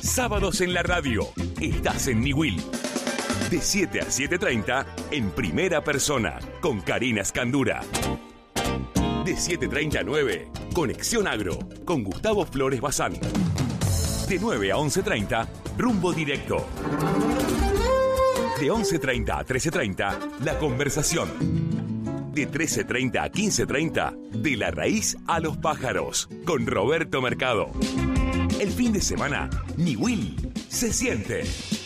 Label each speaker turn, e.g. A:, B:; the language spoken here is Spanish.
A: Sábados en la radio. Estás en Niwil. De 7 a 7:30 en primera persona con Karina Escandura. De 7:30 a 9, Conexión Agro con Gustavo Flores Bazán. De 9 a 11:30, Rumbo Directo. De 11:30 a 13:30, La Conversación. De 13:30 a 15:30, De la raíz a los pájaros con Roberto Mercado. El fin de semana, Niwil se siente.